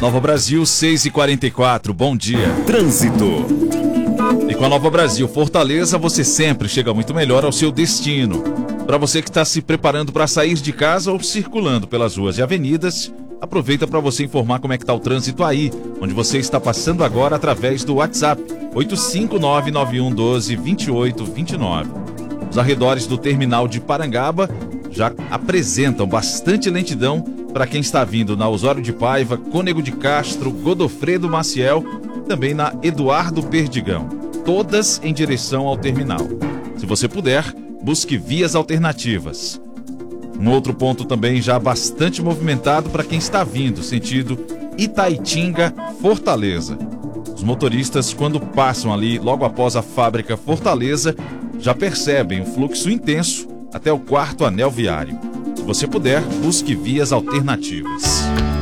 Nova Brasil, 6h44, bom dia. Trânsito. E com a Nova Brasil Fortaleza, você sempre chega muito melhor ao seu destino. Para você que está se preparando para sair de casa ou circulando pelas ruas e avenidas, aproveita para você informar como é que está o trânsito aí, onde você está passando agora através do WhatsApp 85991122829. Os arredores do terminal de Parangaba já apresentam bastante lentidão para quem está vindo na Osório de Paiva, Cônego de Castro, Godofredo Maciel, também na Eduardo Perdigão, todas em direção ao terminal. Se você puder, busque vias alternativas. Um outro ponto também já bastante movimentado para quem está vindo, sentido Itaitinga, Fortaleza. Os motoristas, quando passam ali logo após a fábrica Fortaleza, já percebem um fluxo intenso até o 4º anel viário. Se você puder, busque vias alternativas.